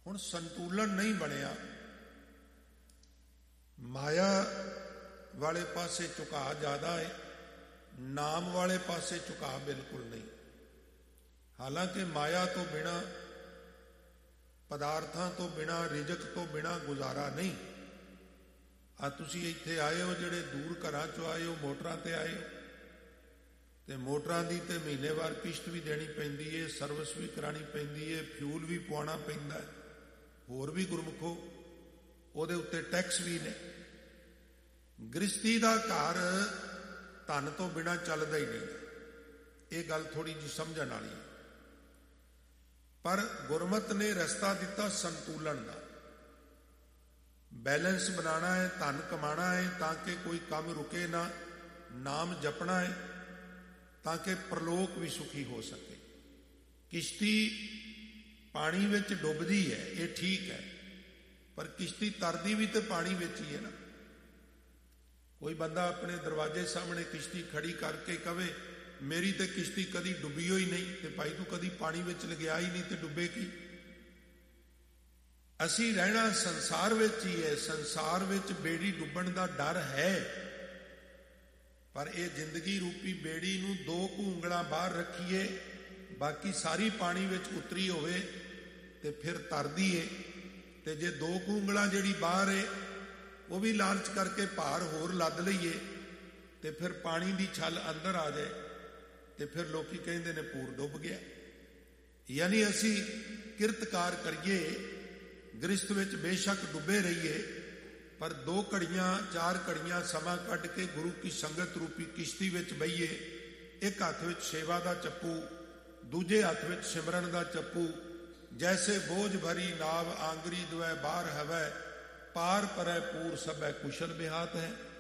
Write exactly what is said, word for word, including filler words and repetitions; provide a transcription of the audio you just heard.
ਹੁਣ ਸੰਤੁਲਨ ਨਹੀਂ ਬਣਿਆ। ਮਾਇਆ ਵਾਲੇ ਪਾਸੇ ਝੁਕਾਅ ਜ਼ਿਆਦਾ ਹੈ, ਨਾਮ ਵਾਲੇ ਪਾਸੇ ਝੁਕਾਅ ਬਿਲਕੁਲ ਨਹੀਂ। ਹਾਲਾਂਕਿ ਮਾਇਆ ਤੋਂ ਬਿਨਾਂ, ਪਦਾਰਥਾਂ ਤੋਂ ਬਿਨਾਂ, ਰਿਜ਼ਕ ਤੋਂ ਬਿਨਾਂ ਗੁਜ਼ਾਰਾ ਨਹੀਂ। ਆ ਤੁਸੀਂ ਇੱਥੇ ਆਏ ਹੋ, ਜਿਹੜੇ ਦੂਰ ਘਰਾਂ ਚੋਂ ਆਏ ਹੋ, ਮੋਟਰਾਂ ਤੇ ਆਏ ਹੋ, ਤੇ ਮੋਟਰਾਂ ਦੀ ਤੇ ਮਹੀਨੇਵਾਰ ਕਿਸ਼ਤ ਵੀ ਦੇਣੀ ਪੈਂਦੀ ਹੈ, ਸਰਵਿਸ ਵੀ ਕਰਾਉਣੀ ਪੈਂਦੀ ਹੈ, ਫਿਊਲ ਵੀ ਪਵਾਉਣਾ ਪੈਂਦਾ, ਹੋਰ ਵੀ ਗੁਰਮੁਖੋ ਉਹਦੇ ਉੱਤੇ ਟੈਕਸ ਵੀ ਨੇ। ਗ੍ਰਸਤੀ ਦਾ ਘਰ ਧਨ ਤੋਂ ਬਿਨਾਂ ਚੱਲਦਾ ਹੀ ਨਹੀਂ। ਇਹ ਗੱਲ ਥੋੜੀ ਜਿਹੀ ਸਮਝਣ ਵਾਲੀ ਹੈ। ਪਰ ਗੁਰਮਤ ਨੇ ਰਸਤਾ ਦਿੱਤਾ ਸੰਤੁਲਨ ਦਾ। ਬੈਲੈਂਸ ਬਣਾਉਣਾ ਹੈ, ਧਨ ਕਮਾਉਣਾ ਹੈ ਤਾਂ ਕਿ ਕੋਈ ਕੰਮ ਰੁਕੇ ਨਾ, ਨਾਮ ਜਪਣਾ ਹੈ ਤਾਂ ਕਿ ਪ੍ਰਲੋਕ ਵੀ ਸੁਖੀ ਹੋ ਸਕੇ। ਕਿਸ਼ਤੀ ਪਾਣੀ ਵਿੱਚ ਡੁੱਬਦੀ ਹੈ, ਇਹ ਠੀਕ ਹੈ, ਪਰ ਕਿਸ਼ਤੀ ਤਰਦੀ ਵੀ ਤੇ ਪਾਣੀ ਵਿੱਚ ਹੀ ਹੈ ਨਾ। ਕੋਈ ਬੰਦਾ ਆਪਣੇ ਦਰਵਾਜ਼ੇ ਸਾਹਮਣੇ ਕਿਸ਼ਤੀ ਖੜੀ ਕਰਕੇ ਕਵੇ ਮੇਰੀ ਤੇ ਕਿਸ਼ਤੀ ਕਦੀ ਡੁੱਬੀ ਹੋਈ ਨਹੀਂ, ਤੇ ਭਾਈ ਤੂੰ ਕਦੀ ਪਾਣੀ ਵਿੱਚ ਲਗਿਆ ਹੀ ਨਹੀਂ ਤੇ ਡੁੱਬੇਗੀ। ਅਸੀਂ ਰਹਿਣਾ ਸੰਸਾਰ ਵਿੱਚ ਹੀ ਹੈ। ਸੰਸਾਰ ਵਿੱਚ ਬੇੜੀ ਡੁੱਬਣ ਦਾ ਡਰ ਹੈ, ਪਰ ਇਹ ਜ਼ਿੰਦਗੀ ਰੂਪੀ ਬੇੜੀ ਨੂੰ ਦੋ ਕੁ ਉਂਗਲਾਂ ਬਾਹਰ ਰੱਖੀਏ, ਬਾਕੀ ਸਾਰੀ ਪਾਣੀ ਵਿੱਚ ਉਤਰੀ ਹੋਵੇ ਤੇ ਫਿਰ ਤਰਦੀ ਏ। ਤੇ ਜੇ ਦੋ ਕੁ ਉਂਗਲਾਂ ਜਿਹੜੀ ਬਾਹਰ ਏ ਉਹ ਵੀ ਲਾਲਚ ਕਰਕੇ ਭਾਰ ਹੋਰ ਲੱਦ ਲਈਏ ਤੇ ਫਿਰ ਪਾਣੀ ਦੀ ਛੱਲ ਅੰਦਰ ਆ ਜਾਏ ਤੇ ਫਿਰ ਲੋਕੀ ਕਹਿੰਦੇ ਨੇ ਪੂਰ ਡੁੱਬ ਗਿਆ। ਯਾਨੀ ਅਸੀਂ ਕਿਰਤਕਾਰ ਕਰੀਏ, ਗ੍ਰਸਤ ਵਿੱਚ ਬੇਸ਼ੱਕ ਡੁੱਬੇ ਰਹੀਏ, ਪਰ ਦੋ ਘੜੀਆਂ ਚਾਰ ਘੜੀਆਂ ਸਮਾਂ ਕੱਢ ਕੇ ਗੁਰੂ ਕੀ ਸੰਗਤ ਰੂਪੀ ਕਿਸ਼ਤੀ ਵਿੱਚ ਬਹੀਏ। ਇੱਕ ਹੱਥ ਵਿੱਚ ਸੇਵਾ ਦਾ ਚੱਪੂ, ਦੂਜੇ ਹੱਥ ਵਿੱਚ ਸਿਮਰਨ ਦਾ ਚੱਪੂ। ਜੈਸੇ ਬੋਝ ਭਰੀ ਨਾਵ ਆਂਗਰੀ ਦੁਐ ਬਾਹਰ ਹਵੈ, ਪਾਰ ਪਰੈ ਪੂਰ ਸਭੈ ਕੁਸ਼ਲ ਬਿਹਾਤ ਹੈ।